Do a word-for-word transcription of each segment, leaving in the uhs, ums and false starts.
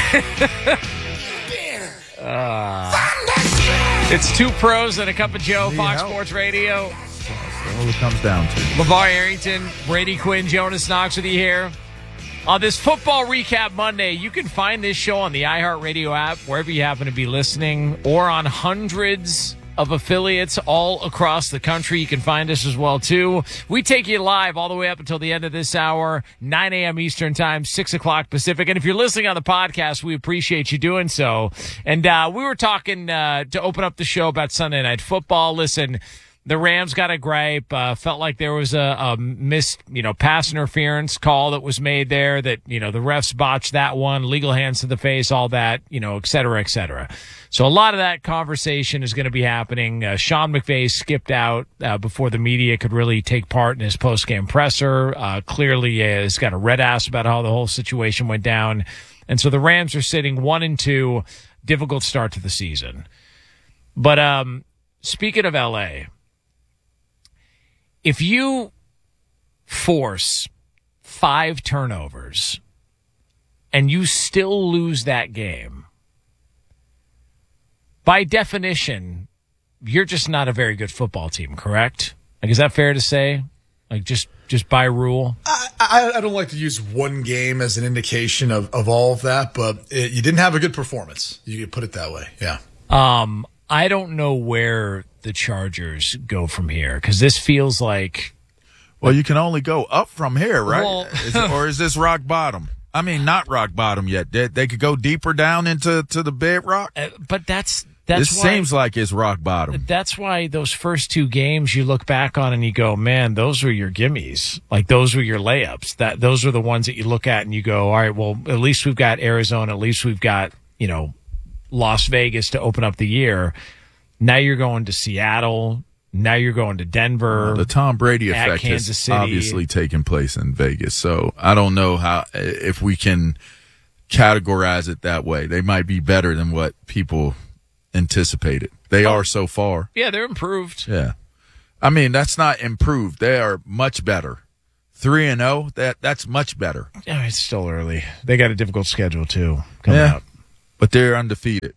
uh, it's two pros and a cup of Joe, Fox Sports Radio. That's all it comes down to. LeVar Arrington, Brady Quinn, Jonas Knox with you here. On this Football Recap Monday, you can find this show on the iHeartRadio app, wherever you happen to be listening, or on hundreds of affiliates all across the country. You can find us as well, too. We take you live all the way up until the end of this hour, nine a.m. Eastern Time, six o'clock Pacific. And if you're listening on the podcast, we appreciate you doing so. And uh, we were talking uh, to open up the show about Sunday Night Football. Listen, the Rams got a gripe. Uh, felt like there was a, a missed, you know, pass interference call that was made there. That, you know, the refs botched that one, legal hands to the face, all that, you know, et cetera, et cetera. So a lot of that conversation is going to be happening. Uh, Sean McVay skipped out uh, before the media could really take part in his post-game presser. Uh, clearly, uh, has got a red ass about how the whole situation went down, and so the Rams are sitting one and two. Difficult start to the season. But um, speaking of L A. If you force five turnovers and you still lose that game, by definition, you're just not a very good football team, correct? Like, is that fair to say? Like, just just by rule? I, I, I don't like to use one game as an indication of, of all of that, but it, you didn't have a good performance. You could put it that way, yeah. Um, I don't know where the Chargers go from here, because this feels like... Well, you can only go up from here, right? Well, is it, or is this rock bottom? I mean, not rock bottom yet. They, they could go deeper down into to the bedrock. Uh, but that's that's This why, seems like it's rock bottom. That's why those first two games you look back on and you go, man, those were your gimmies. Like, those were your layups. That those are the ones that you look at and you go, all right, well, at least we've got Arizona. At least we've got, you know, Las Vegas to open up the year. Now you're going to Seattle. Now you're going to Denver. Well, the Tom Brady at effect Kansas has City. obviously taken place in Vegas. So I don't know how if we can categorize it that way. They might be better than what people anticipated. They oh. are so far. Yeah, they're improved. Yeah. I mean, that's not improved. They are much better. Three and oh, that that's much better. Yeah, it's still early. They got a difficult schedule too coming yeah, up. But they're undefeated.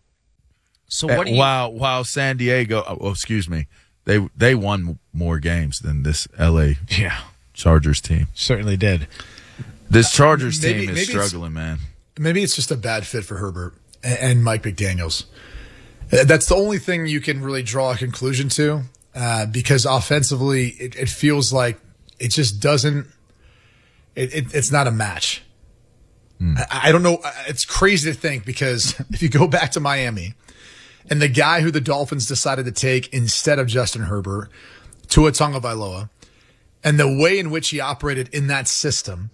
So what? Do you, while while San Diego, oh, excuse me, they they won more games than this L A yeah. Chargers team. Certainly did. This Chargers maybe, team is maybe struggling, man. Maybe it's just a bad fit for Herbert and, and Mike McDaniels. That's the only thing you can really draw a conclusion to, uh, because offensively, it, it feels like it just doesn't. It, it, it's not a match. Hmm. I, I don't know. It's crazy to think, because if you go back to Miami. And the guy who the Dolphins decided to take instead of Justin Herbert, Tua Tagovailoa, and the way in which he operated in that system,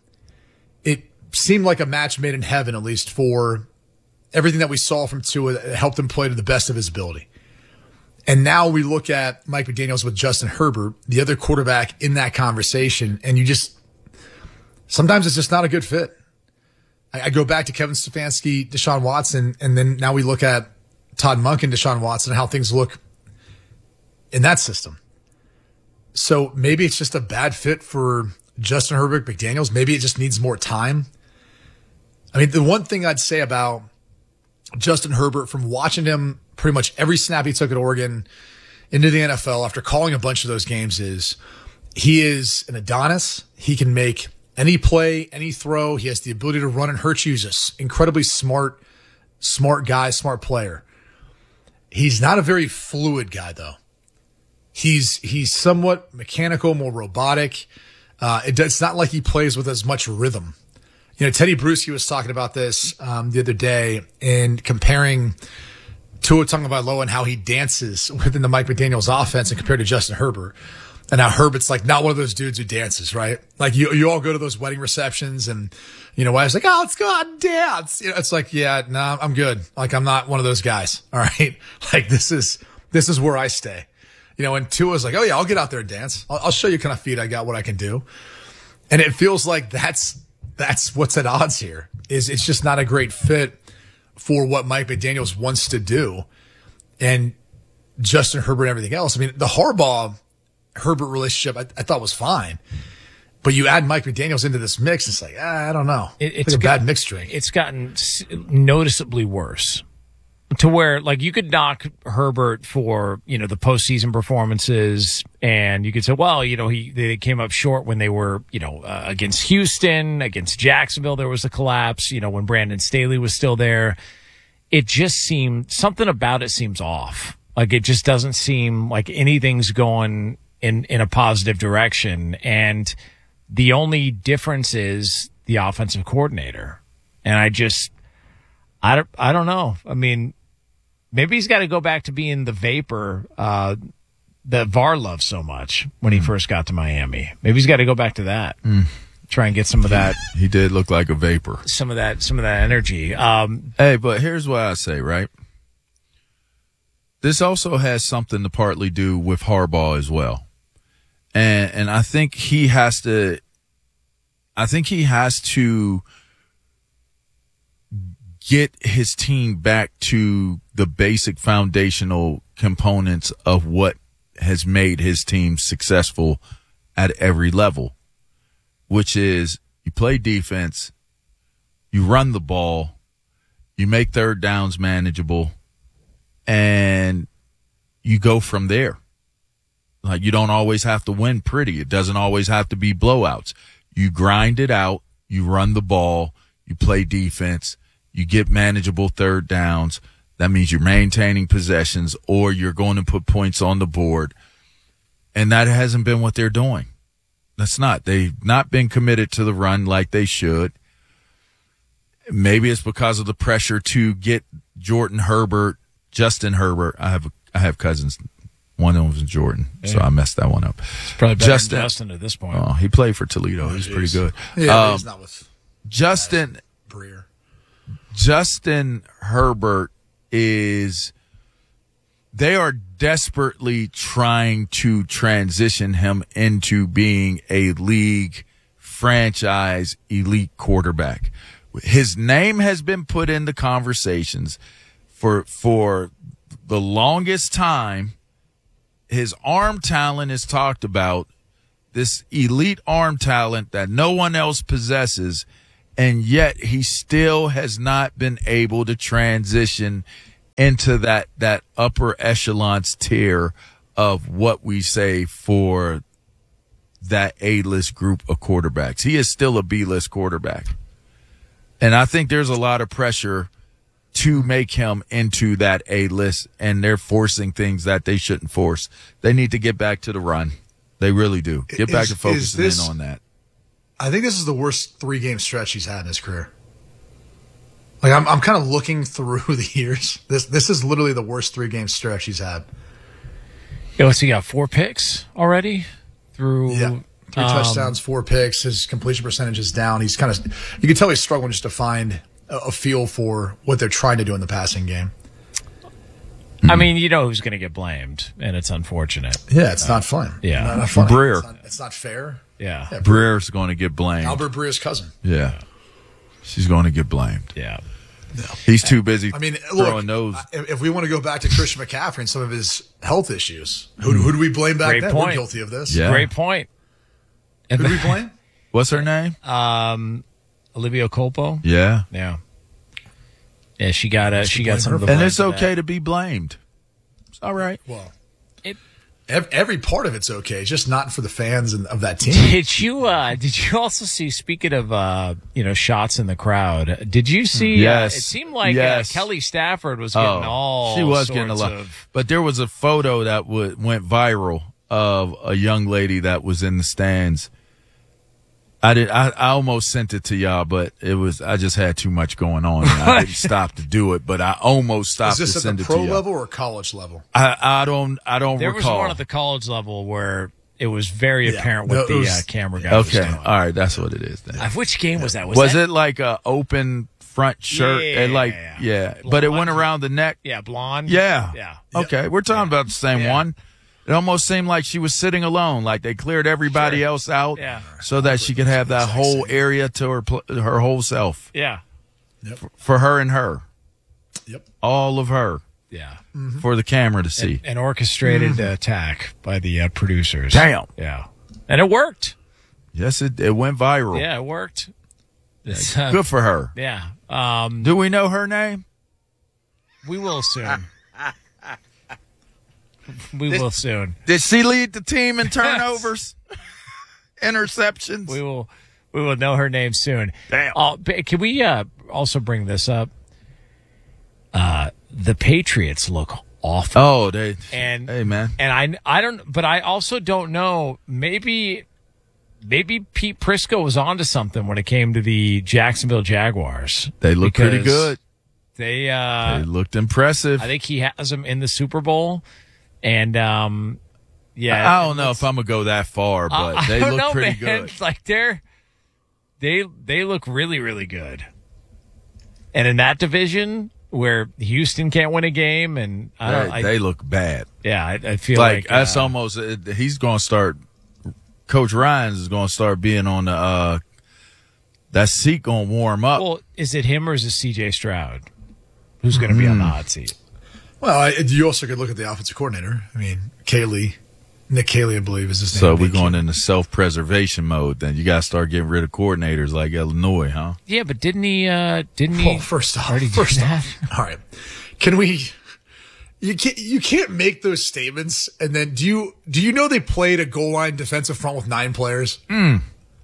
it seemed like a match made in heaven, at least for everything that we saw from Tua that helped him play to the best of his ability. And now we look at Mike McDaniels with Justin Herbert, the other quarterback in that conversation, and you just sometimes it's just not a good fit. I, I go back to Kevin Stefanski, Deshaun Watson, and then now we look at Todd Monk and Deshaun Watson, how things look in that system. So maybe it's just a bad fit for Justin Herbert, McDaniels. Maybe it just needs more time. I mean, the one thing I'd say about Justin Herbert, from watching him pretty much every snap he took at Oregon into the N F L after calling a bunch of those games, is he is an Adonis. He can make any play, any throw. He has the ability to run and hurt you. He's an incredibly smart, smart guy, smart player. He's not a very fluid guy, though. He's he's somewhat mechanical, more robotic. Uh, it, it's not like he plays with as much rhythm. You know, Teddy Bruschi was talking about this um, the other day and comparing Tua Tagovailoa and how he dances within the Mike McDaniels offense and compared to Justin Herbert. And how Herbert's like not one of those dudes who dances, right? Like you, you all go to those wedding receptions and, you know, wife's like, oh, let's go out and dance. You know, it's like, yeah, no, nah, I'm good. Like, I'm not one of those guys. All right. Like, this is, this is where I stay. You know, and Tua's like, oh yeah, I'll get out there and dance. I'll, I'll show you kind of feet I got, what I can do. And it feels like that's, that's what's at odds here, is it's just not a great fit for what Mike McDaniels wants to do. And Justin Herbert and everything else. I mean, the Harbaugh Herbert relationship I, I thought was fine. But you add Mike McDaniels into this mix, it's like, ah, I don't know. It, it's it's like a got- bad mixed drink. It's gotten s- noticeably worse. To where, like, you could knock Herbert for, you know, the postseason performances, and you could say, well, you know, he they came up short when they were, you know, uh, against Houston, against Jacksonville, there was a collapse, you know, when Brandon Staley was still there. It just seemed, something about it seems off. Like, it just doesn't seem like anything's going in, in a positive direction. And the only difference is the offensive coordinator. And I just, I don't, I don't know. I mean, maybe he's got to go back to being the vapor uh, that V A R loved so much when he mm. first got to Miami. Maybe he's got to go back to that. Mm. Try and get some of that. He did look like a vapor. Some of that, some of that energy. Um, hey, but here's what I say, right? This also has something to partly do with Harbaugh as well. And and I think he has to I think he has to get his team back to the basic foundational components of what has made his team successful at every level, which is you play defense, you run the ball, you make third downs manageable, and you go from there. Like, you don't always have to win pretty. It doesn't always have to be blowouts. You grind it out, you run the ball, you play defense, you get manageable third downs. That means you're maintaining possessions or you're going to put points on the board. And that hasn't been what they're doing. That's not. They've not been committed to the run like they should. Maybe it's because of the pressure to get Jordan Herbert, Justin Herbert. I have I have cousins. One of them was Jordan, yeah. So I messed that one up. It's probably better Justin, than Justin at this point. Oh, he played for Toledo. Oh, he was geez. pretty good. Yeah, um, he's not with Justin Breer. Justin Herbert is – they are desperately trying to transition him into being a league franchise elite quarterback. His name has been put into conversations for for the longest time. His arm talent is talked about, this elite arm talent that no one else possesses, and yet he still has not been able to transition into that, that upper echelons tier of what we say for that A-list group of quarterbacks. He is still a B-list quarterback. And I think there's a lot of pressure to make him into that A-list, and they're forcing things that they shouldn't force. They need to get back to the run. They really do. Get is, back to focusing this, in on that. I think this is the worst three-game stretch he's had in his career. Like, I'm I'm kind of looking through the years. This this is literally the worst three-game stretch he's had. Yeah, what's he got? Four picks already? Through Yeah. Three um, touchdowns, four picks. His completion percentage is down. He's kind of – you can tell he's struggling just to find – a feel for what they're trying to do in the passing game. I mean, you know who's going to get blamed, and it's unfortunate. Yeah, it's uh, not fun. Yeah. Not, not fun. Breer. It's not, it's not fair. Yeah. yeah Breer's going to get blamed. Albert Breer's cousin. Yeah. She's going to get blamed. Yeah. No. He's too busy I mean, throwing look, those. If we want to go back to Christian McCaffrey and some of his health issues, who, who do we blame back Great then? Point. We're guilty of this. Yeah. Great point. Who do we blame? What's her name? Um, Olivia Culpo. Yeah. Yeah. Yeah, she got uh, she got some of the and it's okay that. to be blamed. It's all right. Well, it, every part of it's okay. It's just not for the fans and, of that team. Did you uh, did you also see? Speaking of uh, you know shots in the crowd, did you see? Yes. Uh, it seemed like yes. uh, Kelly Stafford was getting oh, all. She was sorts getting a lot, of, but there was a photo that w- went viral of a young lady that was in the stands. I did. I, I almost sent it to y'all, but it was. I just had too much going on. And I didn't stop to do it, but I almost stopped to send it to y'all. Is this at the pro level or college level? I, I don't. I don't there recall. was one at the college level where it was very yeah. apparent what no, the was, uh, camera guy okay. was doing. All right, that's what it is. Then. Uh, which game was that? Was, was that? it like a open front shirt? Yeah, and like yeah, blonde. But it went around the neck. Yeah, blonde. Yeah, yeah. Okay, we're talking yeah. about the same yeah. one. It almost seemed like she was sitting alone, like they cleared everybody sure. else out, yeah. so that she could have that whole area to her her whole self. Yeah, yep. for, for her and her. Yep, all of her. Yeah, mm-hmm. for the camera to see. An, an orchestrated mm-hmm. attack by the uh, producers. Damn. Yeah, and it worked. Yes, it, it went viral. Yeah, it worked. It's, uh, Good for her. Yeah. Um, Do we know her name? we will soon. we will soon. Did she lead the team in turnovers, interceptions? We will. We will know her name soon. Damn. Uh, can we uh, also bring this up? Uh, the Patriots look awful. Oh, they. And hey, man. And I, I don't. But I also don't know. Maybe, maybe Pete Prisco was onto something when it came to the Jacksonville Jaguars. They look pretty because good. They. Uh, They looked impressive. I think he has them in the Super Bowl, and um, yeah. I don't know if I'm gonna go that far, but I they don't look know, pretty man. good. Like they're they they look really really good, and in that division where Houston can't win a game, and I don't, They, I, they look bad. yeah, I, I feel Like, like, that's uh, almost. uh, He's gonna start. Coach Ryans is gonna start being on the. Uh, that seat gonna warm up. Well, is it him or is it C J Stroud who's going to be on the hot seat? Well, I, you also could look at the offensive coordinator. I mean, Caley, Nick Caley, I believe is his name. So we're Nick going Caley. into self-preservation mode. Then you got to start getting rid of coordinators like Illinois, huh? Yeah, but didn't he? Uh, didn't he? Well, first off, already do first that? off, all right. Can we? You can't. You can't make those statements and then do you? Do you know they played a goal line defensive front with nine players? Mm.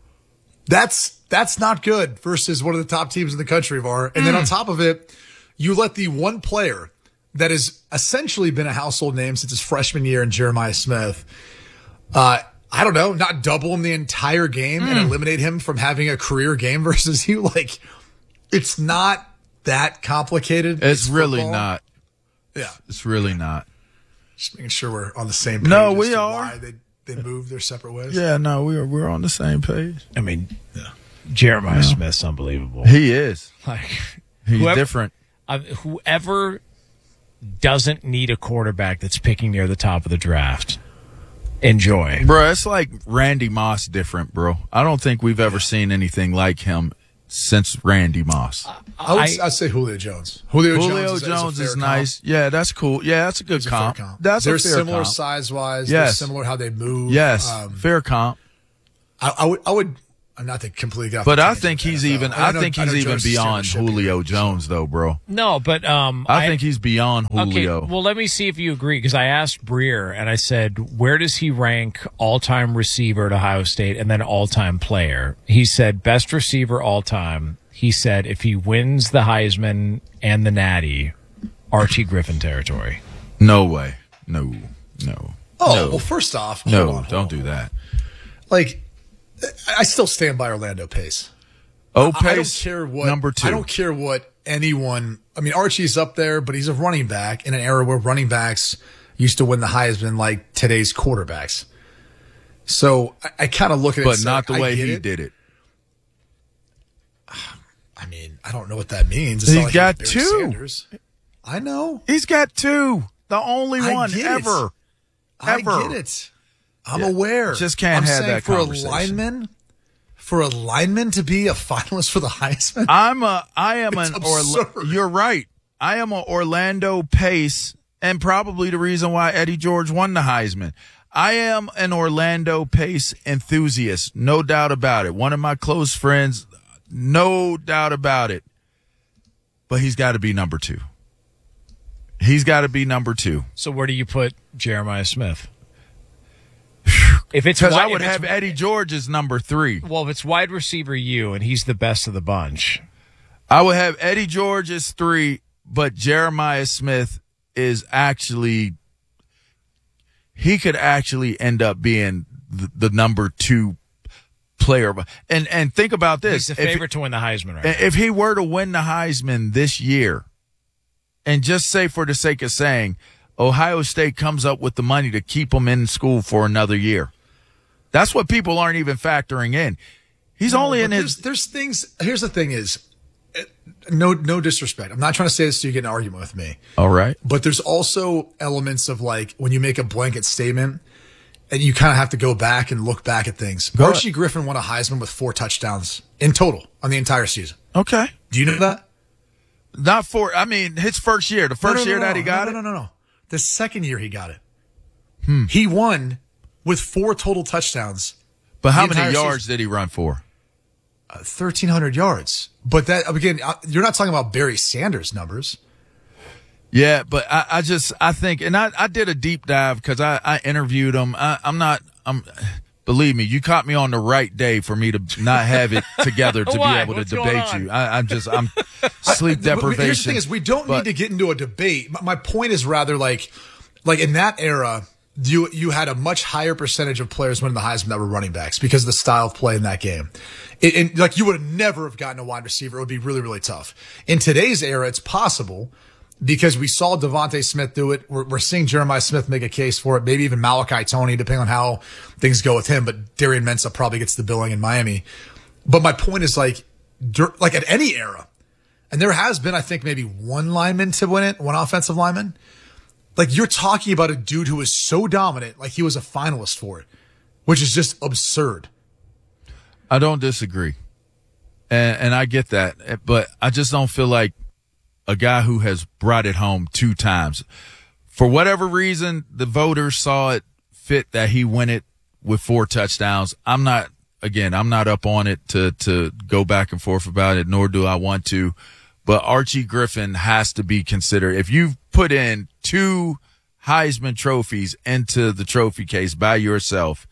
That's that's not good versus one of the top teams in the country, Var. And then on top of it, you let the one player that has essentially been a household name since his freshman year in Jeremiah Smith. Uh, I don't know, not double him the entire game and eliminate him from having a career game versus you. Like, it's not that complicated. It's, really football. not. Yeah. It's really not. Just making sure we're on the same page. No, as we to are. Why they, they moved their separate ways. Yeah, no, we're we're on the same page. I mean, Jeremiah Smith's unbelievable. He is. Like He's whoever, different. uh, whoever doesn't need a quarterback that's picking near the top of the draft, enjoy. Bro, it's like Randy Moss different, bro. I don't think we've ever seen anything like him since Randy Moss. I would I- I'd say Julio Jones. Julio, Julio Jones is, Jones is, a is, fair nice. comp. Yeah, that's cool. Yeah, that's a good It's a fair comp. comp. That's They're a fair similar comp. size wise. Yes. They're similar how they move. Yes, Um, fair comp. I, I would. I would. I'm not to completely get off But the I tangent think with he's N F L. even. And I know- think know he's even Jones is beyond championship Julio here, Jones, though, bro. No, but um, I, think he's beyond Julio. Okay, well, let me see if you agree, because I asked Breer and I said, where does he rank all-time receiver at Ohio State and then all-time player? He said best receiver all-time. He said if he wins the Heisman and the Natty, Archie Griffin territory. No way. No. No. Oh no. well, first off, No. hold on, hold don't on. do that. Like, I still stand by Orlando Pace. Oh, I don't Pace, care what number two. I don't care what anyone. I mean, Archie's up there, but he's a running back in an era where running backs used to win the Heisman like today's quarterbacks. So I, I kind of look at it, but and say, not the I way get he it. did it. I mean, I don't know what that means. It's He's not like got Barry two. Sanders. I know. He's got two. The only I one get it. ever. Ever. I get it. I'm Yeah. aware. Just can't I'm have saying that for conversation. a lineman, for a lineman to be a finalist for the Heisman. I'm a. I am It's an. absurd. Orla- you're right. I am a Orlando Pace, and probably the reason why Eddie George won the Heisman. I am an Orlando Pace enthusiast, no doubt about it. One of my close friends, no doubt about it. But he's got to be number two. He's got to be number two. So where do you put Jeremiah Smith? If it's Because wi- I would if it's- have Eddie George as number three. Well, if it's wide receiver you and he's the best of the bunch, I would have Eddie George as three, but Jeremiah Smith is actually, he could actually end up being the, the number two player. And and think about this. he's the If- favorite to win the Heisman right now. If he were to win the Heisman this year, and just say for the sake of saying, Ohio State comes up with the money to keep him in school for another year. That's what people aren't even factoring in. He's No, only but in there's, his. there's things. Here's the thing: is eh, no no disrespect. I'm not trying to say this so you get in an argument with me. All right. But there's also elements of like when you make a blanket statement, and you kind of have to go back and look back at things. Go Archie ahead. Griffin won a Heisman with four touchdowns in total on the entire season. Okay. Do you know that? Not for, I mean, his first year, the first No, no, no, year no, that he no, got no, it. No, no, no, no. The second year he got it. He won with four total touchdowns. But how The many entire yards season. did he run for? Uh, thirteen hundred yards. But that, again, uh, you're not talking about Barry Sanders numbers. Yeah, but I, I just, I think, and I, I did a deep dive because I, I interviewed him. I, I'm not, I'm, believe me, you caught me on the right day for me to not have it together to Why? be able What's to going debate on? you. I, I'm just, I'm sleep deprivation. Here's the thing is we don't but- need to get into a debate. My, my point is rather like, like in that era, you, you had a much higher percentage of players winning the Heisman that were running backs because of the style of play in that game. It, and like you would have never have gotten a wide receiver. It would be really, really tough. In today's era, it's possible because we saw Devontae Smith do it. We're, we're seeing Jeremiah Smith make a case for it. Maybe even Malachi Toney, depending on how things go with him. But Darian Mensah probably gets the billing in Miami. But my point is like, dur- like at any era, and there has been, I think, maybe one lineman to win it, one offensive lineman. Like you're talking about a dude who is so dominant, like he was a finalist for it, which is just absurd. I don't disagree. And, and I get that, but I just don't feel like a guy who has brought it home two times. For whatever reason, the voters saw it fit that he win it with four touchdowns. I'm not, again, I'm not up on it to, to go back and forth about it, nor do I want to. But Archie Griffin has to be considered. If you've put in two Heisman trophies into the trophy case by yourself,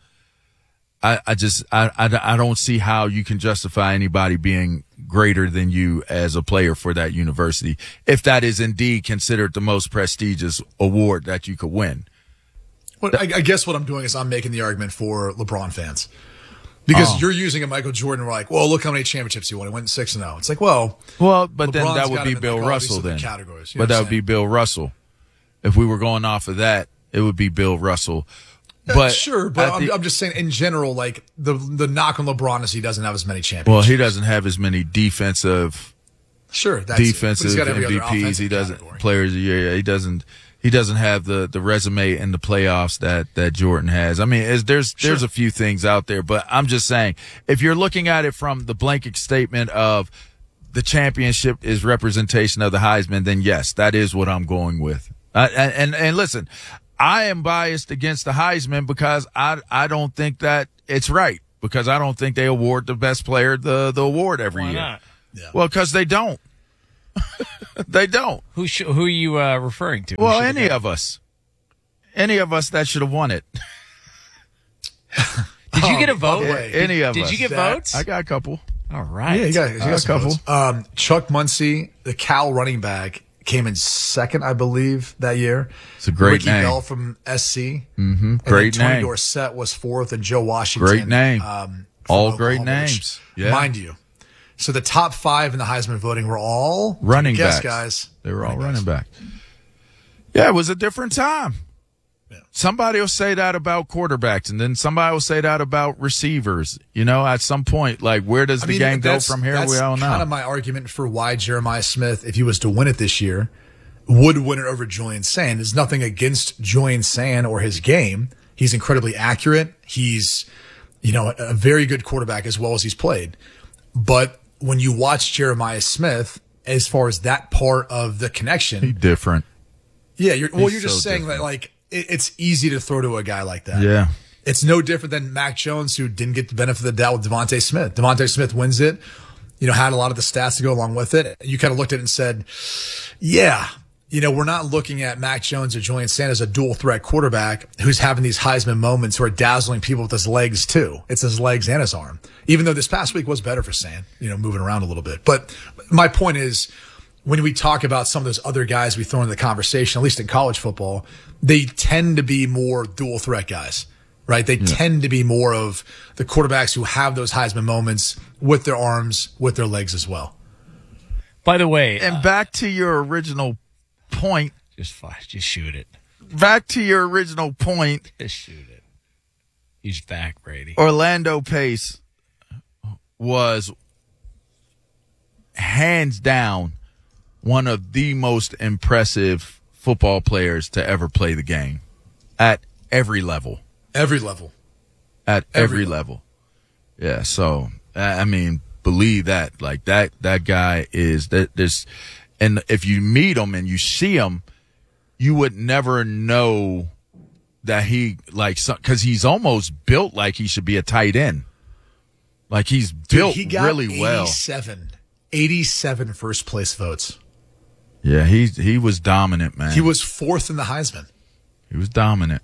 I, I just, I, I, I don't see how you can justify anybody being greater than you as a player for that university, if that is indeed considered the most prestigious award that you could win. Well, I, I guess what I'm doing is I'm making the argument for LeBron fans. Because Oh. you're using a Michael Jordan, we're like, well, look how many championships he won. He went six and oh. It's like, well, Well, but then LeBron's that would got be him in, Bill like, all these Russell different then. categories. You know But what that I'm would be saying? Bill Russell. If we were going off of that, it would be Bill Russell. But Uh, sure, but at I'm, the- I'm just saying in general, like the the knock on LeBron is he doesn't have as many well, championships. he doesn't have as many defensive sure, that's it. But he's defensive got every M V other Ps. offensive He doesn't category. players of the year. He doesn't. He doesn't have the, the resume in the playoffs that, that Jordan has. I mean, is, there's there's Sure. a few things out there, but I'm just saying, if you're looking at it from the blanket statement of the championship is representation of the Heisman, then yes, that is what I'm going with. Uh, and, and and listen, I am biased against the Heisman because I I don't think that it's right, because I don't think they award the best player the the award every Why year. not? Yeah. Well, because they don't. They don't. Who sh- who are you uh, referring to? Who Well, should've any got- of us. Any of us that should have won it. Did you get a Um, by vote? the way, Any of Did us. you get That- votes? I got a couple. All right. Yeah, you got, you got a some couple. votes. Um, Chuck Muncie, the Cal running back, came in second, I believe, that year. It's a great Ricky name. Bell from S C. Mm-hmm. And Great then Tony name. Dorsett was fourth, and Joe Washington. Great name. Um, from All great Oklahoma, which, names. Yeah. Mind you. So the top five in the Heisman voting were all Running guess, backs. guys. They were all Running running backs. back. Yeah, it was a different time. Yeah. Somebody will say that about quarterbacks, and then somebody will say that about receivers. You know, at some point, like, where does I the mean, game go that's- from here? That's We all know. kind of my argument for why Jeremiah Smith, if he was to win it this year, would win it over Julian Sand. There's nothing against Julian Sand or his game. He's incredibly accurate. He's, you know, a, a very good quarterback as well as he's played. But when you watch Jeremiah Smith, as far as that part of the connection, Different. yeah, you're, well, He's you're just so saying different. that like it, it's easy to throw to a guy like that. Yeah. It's no different than Mac Jones, who didn't get the benefit of the doubt with Devontae Smith. Devontae Smith wins it, you know, had a lot of the stats to go along with it. You kind of looked at it and said, yeah, you know, we're not looking at Mac Jones or Julian Sanders as a dual threat quarterback who's having these Heisman moments who are dazzling people with his legs too. It's his legs and his arm. Even though this past week was better for Sand, you know, moving around a little bit. But my point is, when we talk about some of those other guys we throw in the conversation, at least in college football, they tend to be more dual threat guys, right? They tend to be more of the quarterbacks who have those Heisman moments with their arms, with their legs as well. By the way, And uh, back to your original point, just fine, just shoot it. back to your original point, Just shoot it. He's back, Brady. Orlando Pace was hands down one of the most impressive football players to ever play the game at every level. Every level. At Every every, level. Yeah, so I I mean, believe that. Like that that guy is that this, and if you meet him and you see him, you would never know that he like, because he's almost built like he should be a tight end. Like he's Dude, built he got really well. eighty-seven, eighty-seven first place votes. Yeah, he he was dominant, man. He was fourth in the Heisman. He was dominant.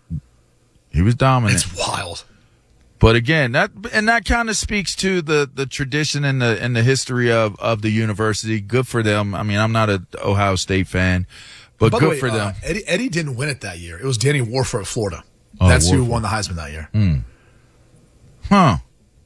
He was dominant. It's wild. But again, that and that kind of speaks to the, the tradition and the and the history of, of the university. Good for them. I mean, I'm not an Ohio State fan, but By good the way, for uh, them. Eddie, Eddie didn't win it that year. It was Danny Warford of Florida. Oh, That's who Warford. won the Heisman that year. Mm. Huh.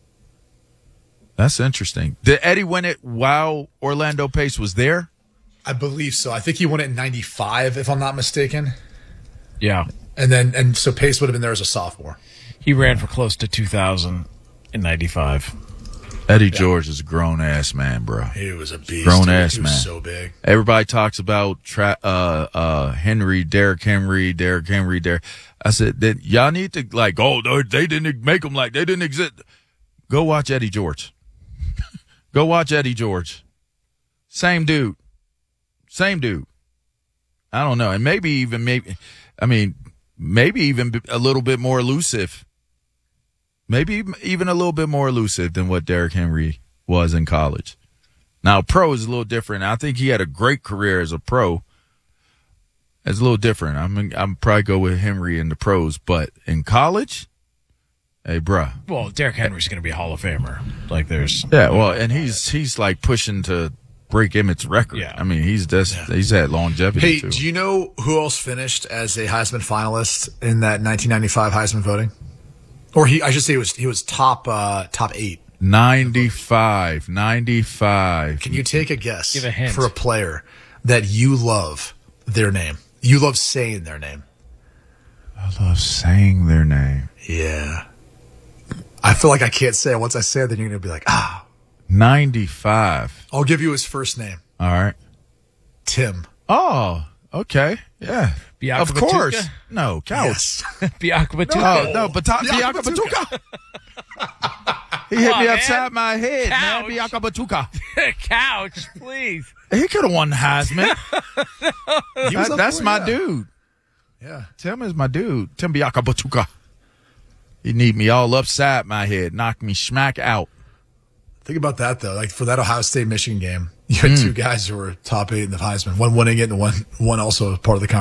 That's interesting. Did Eddie win it while Orlando Pace was there? I believe so. I think he won it in ninety-five, if I'm not mistaken. Yeah. And then, and so Pace would have been there as a sophomore. He ran for close to two thousand in ninety-five. Eddie George is a grown ass man, bro. He was a beast. Grown dude. ass he was man. so big. Everybody talks about tra- uh, uh, Henry, Derrick Henry, Derrick Henry, Derrick. I said that y'all need to like, oh, they they didn't make them like they didn't exist. Go watch Eddie George. Go watch Eddie George. Same dude. Same dude. I don't know. And maybe even maybe, I mean, maybe even a little bit more elusive. Maybe even a little bit more elusive than what Derrick Henry was in college. Now, pro is a little different. I think he had a great career as a pro. It's a little different. I'm I'm probably go with Henry in the pros, but in college, hey, bruh. Well, Derrick Henry's going to be a Hall of Famer. Like, there's Yeah, well, and he's he's like pushing to break Emmett's record. Yeah. I mean, he's just yeah. he's had longevity Hey, too. do you know who else finished as a Heisman finalist in that nineteen ninety-five Heisman voting? Or he, I should say, he was he was top uh, top eight. ninety-five, ninety-five. Can you take a guess Give a hint. for a player that you love their name? You love saying their name. I love saying their name. Yeah. I feel like I can't say it. Once I say it, then you're going to be like, ah. ninety-five. I'll give you his first name. All right. Tim. Oh, okay. Yeah. Bianca of course. Batuka? No, couch. Yes. Bianca Batuka. No, no, Bata- Bianca Bianca Batuka. Batuka. He hit on, me man. upside my head, Couch. man. Bianca Batuka. Couch, please. He could have won the Heisman. He was That- up that's for it, my yeah. dude. Yeah. Tim is my dude. Tim Bianca Batuka. He need me all upside my head, knock me smack out. Think about that, though. Like, for that Ohio State-Michigan game, you had two guys who were top eight in the Heisman. One winning it and one, one also part of the conversation.